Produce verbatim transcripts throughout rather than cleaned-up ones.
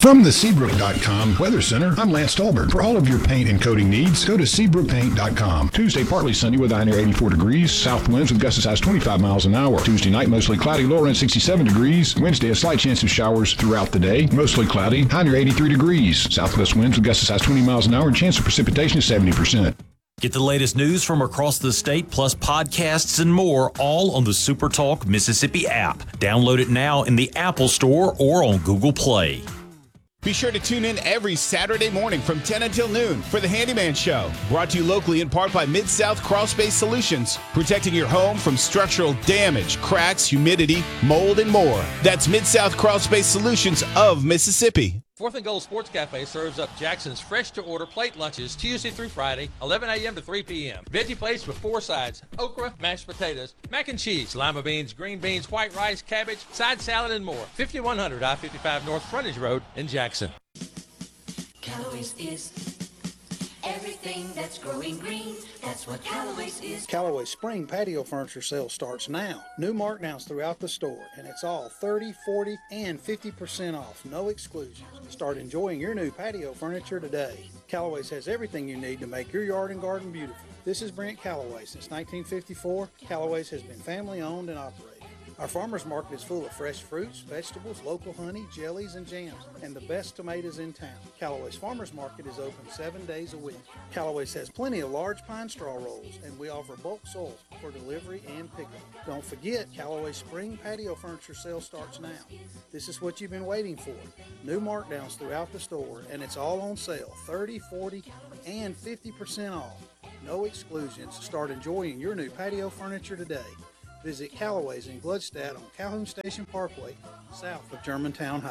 From the Seabrook dot com Weather Center, I'm Lance Stolberg. For all of your paint and coating needs, go to Seabrook Paint dot com. Tuesday, partly sunny with a high near eighty-four degrees. South winds with gusts as high as twenty-five miles an hour. Tuesday night, mostly cloudy, lower end sixty-seven degrees. Wednesday, a slight chance of showers throughout the day. Mostly cloudy, high near eighty-three degrees. Southwest winds with gusts as high as twenty miles an hour and chance of precipitation is seventy percent. Get the latest news from across the state, plus podcasts and more, all on the SuperTalk Mississippi app. Download it now in the Apple Store or on Google Play. Be sure to tune in every Saturday morning from ten until noon for The Handyman Show. Brought to you locally in part by Mid-South Crawl Space Solutions. Protecting your home from structural damage, cracks, humidity, mold, and more. That's Mid-South Crawl Space Solutions of Mississippi. Fourth and Gold Sports Cafe serves up Jackson's fresh-to-order plate lunches Tuesday through Friday, eleven a.m. to three p.m. Veggie plates with four sides: okra, mashed potatoes, mac and cheese, lima beans, green beans, white rice, cabbage, side salad, and more. fifty-one hundred I fifty-five North Frontage Road in Jackson. Callaway's is everything that's growing green. That's what Callaway's is. Callaway's spring patio furniture sale starts now. New markdowns throughout the store, and it's all thirty, forty, and fifty percent off. No exclusions. Start enjoying your new patio furniture today. Callaway's has everything you need to make your yard and garden beautiful. This is Brent Callaway. Since nineteen fifty-four, Callaway's has been family owned and operated. Our farmers market is full of fresh fruits, vegetables, local honey, jellies, and jams, and the best tomatoes in town. Callaway's Farmers Market is open seven days a week. Callaway's has plenty of large pine straw rolls, and we offer bulk soils for delivery and pickup. Don't forget, Callaway's spring patio furniture sale starts now. This is what you've been waiting for. New markdowns throughout the store, and it's all on sale, thirty, forty, and fifty percent off. No exclusions. Start enjoying your new patio furniture today. Visit Callaway's in Gladstad on Calhoun Station Parkway, south of Germantown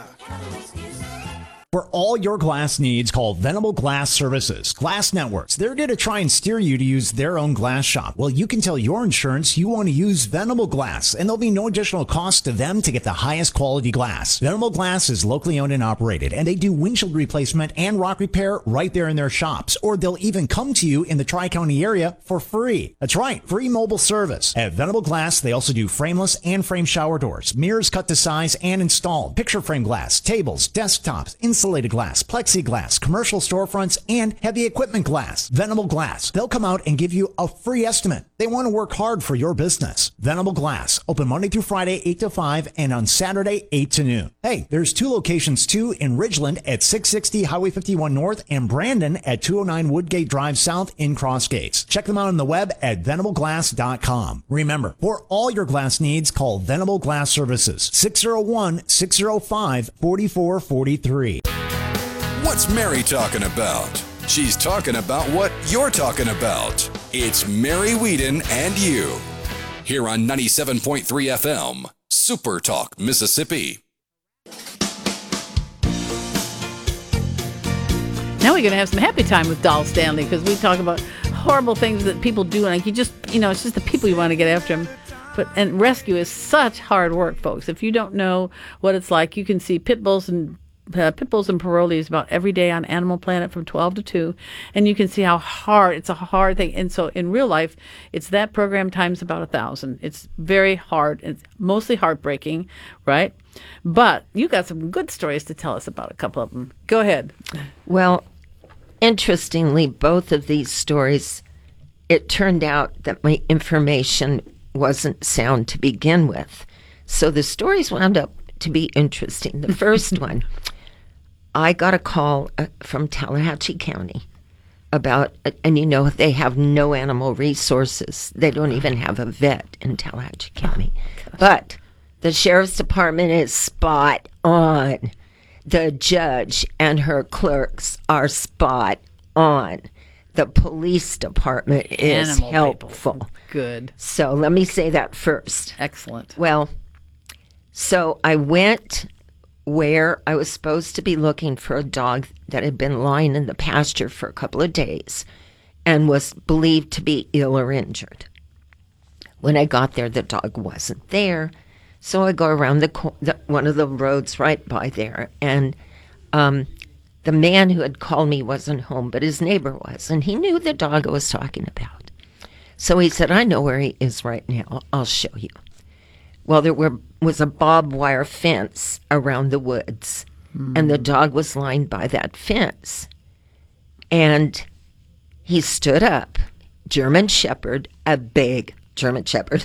High. For all your glass needs, call Venable Glass Services. Glass Networks. They're there to try and steer you to use their own glass shop. Well, you can tell your insurance you want to use Venable Glass, and there'll be no additional cost to them to get the highest quality glass. Venable Glass is locally owned and operated, and they do windshield replacement and rock repair right there in their shops. Or they'll even come to you in the Tri-County area for free. That's right, free mobile service. At Venable Glass, they also do frameless and frame shower doors, mirrors cut to size and installed, picture frame glass, tables, desktops, insulated glass, plexiglass, commercial storefronts, and heavy equipment glass. Venable Glass. They'll come out and give you a free estimate. They want to work hard for your business. Venable Glass. Open Monday through Friday, eight to five, and on Saturday, eight to noon. Hey, there's two locations too, in Ridgeland at six sixty Highway fifty-one North and Brandon at two oh nine Woodgate Drive South in Cross Gates. Check them out on the web at venable glass dot com. Remember, for all your glass needs, call Venable Glass Services, six oh one, six oh five, four four four three. What's Mary talking about? She's talking about what you're talking about. It's Mary Whedon and you. Here on ninety-seven point three F M, Super Talk, Mississippi. Now we're going to have some happy time with Doll Stanley, because we talk about horrible things that people do, and like you just, you know, it's just the people you want to get after them. But and rescue is such hard work, folks. If you don't know what it's like, you can see pit bulls and Uh, pit bulls and parolees about every day on Animal Planet from twelve to two, and you can see how hard it's a hard thing. And so in real life, it's that program times about a thousand. It's very hard. It's mostly heartbreaking, right? But you got some good stories to tell us about a couple of them. Go ahead. Well, interestingly, both of these stories, it turned out that my information wasn't sound to begin with. So the stories wound up to be interesting. The first one, I got a call uh, from Tallahatchie County about, uh, and you know, they have no animal resources. They don't even have a vet in Tallahatchie County. Oh, but the sheriff's department is spot on. The judge and her clerks are spot on. The police department is Animal helpful. People. Good. So let me say that first. Excellent. Well, so I went where I was supposed to be looking for a dog that had been lying in the pasture for a couple of days and was believed to be ill or injured. When I got there, the dog wasn't there. So I go around the, co- the one of the roads right by there, and um, the man who had called me wasn't home, but his neighbor was, and he knew the dog I was talking about. So he said, I know where he is right now. I'll show you. Well, there were, was a barbed wire fence around the woods, mm. and the dog was lying by that fence. And he stood up, German Shepherd, a big German Shepherd.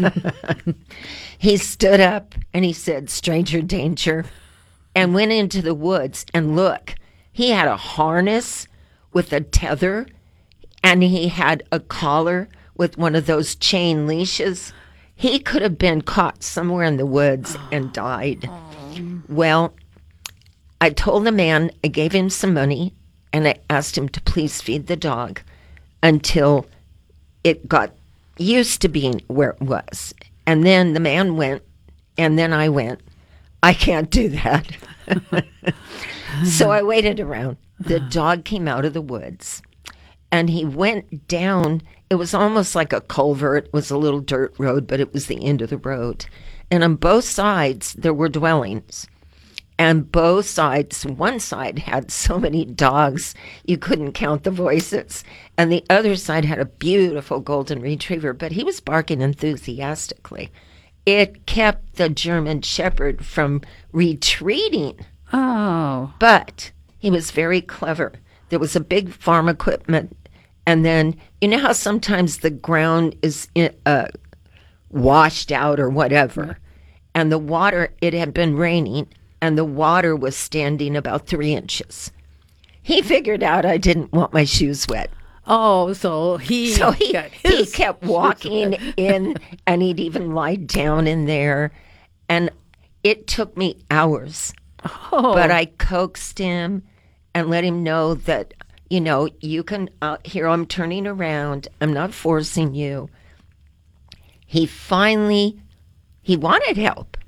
He stood up and he said, "Stranger danger," and went into the woods. And look, he had a harness with a tether, and he had a collar with one of those chain leashes. He could have been caught somewhere in the woods and died. Well, I told the man, I gave him some money, and I asked him to please feed the dog until it got used to being where it was. And then the man went, and then I went. I can't do that. So I waited around. The dog came out of the woods, and he went down. It was almost like a culvert. It was a little dirt road, but it was the end of the road. And on both sides, there were dwellings. And both sides, one side had so many dogs, you couldn't count the voices. And the other side had a beautiful golden retriever, but he was barking enthusiastically. It kept the German Shepherd from retreating. Oh. But he was very clever. There was a big farm equipment. And then, you know how sometimes the ground is uh, washed out or whatever. And the water, it had been raining, and the water was standing about three inches. He figured out I didn't want my shoes wet. Oh, so he so he, got he kept walking in, and he'd even lie down in there. And it took me hours. Oh. But I coaxed him and let him know that, you know, you can, uh, here I'm turning around. I'm not forcing you. He finally, he wanted help.